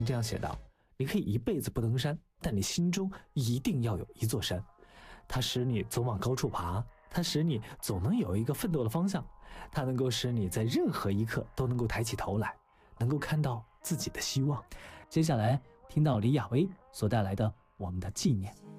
这样写道：你可以一辈子不登山，但你心中一定要有一座山，它使你总往高处爬，它使你总能有一个奋斗的方向，它能够使你在任何一刻都能够抬起头来，能够看到自己的希望。接下来听到李亚薇所带来的《我们的纪念》。